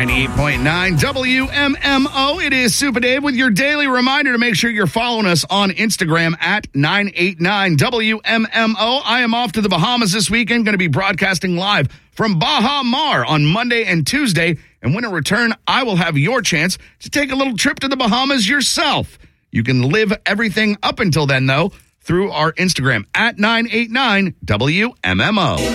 98.9 WMMO. It is Super Dave with your daily reminder to make sure you're following us on Instagram at 989 WMMO. I am off to the Bahamas this weekend, going to be broadcasting live from Baha Mar on Monday and Tuesday. And when I return, I will have your chance to take a little trip to the Bahamas yourself. You can live everything up until then, though, through our Instagram at 989 WMMO.